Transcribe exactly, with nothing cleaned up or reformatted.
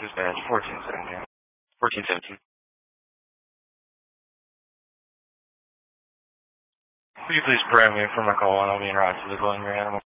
Dispatch, fourteen seventeen. fourteen seventeen. Will you please prepare me for my call and I'll be in right to the your animal?